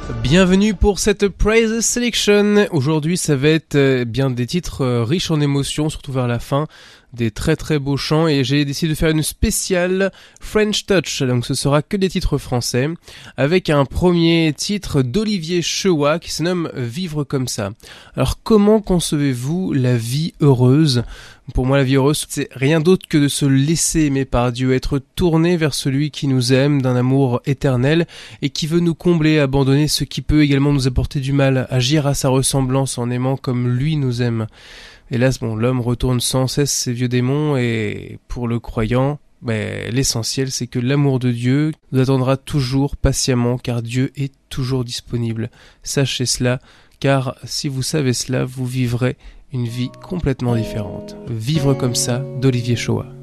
Bienvenue pour cette Praise Selection. Aujourd'hui, ça va être bien des titres riches en émotions, surtout vers la fin, des très très beaux chants, et j'ai décidé de faire une spéciale French Touch, donc ce sera que des titres français, avec un premier titre d'Olivier Chewa qui se nomme Vivre comme ça. Alors comment concevez-vous la vie heureuse ? Pour moi, la vie heureuse, c'est rien d'autre que de se laisser aimer par Dieu, être tourné vers celui qui nous aime d'un amour éternel et qui veut nous combler, abandonner ce qui peut également nous apporter du mal, agir à sa ressemblance en aimant comme lui nous aime. Hélas, l'homme retourne sans cesse ses vieux démons, et pour le croyant, l'essentiel c'est que l'amour de Dieu nous attendra toujours patiemment, car Dieu est toujours disponible. Sachez cela, car si vous savez cela, vous vivrez une vie complètement différente. Vivre comme ça, d'Olivier Chewa.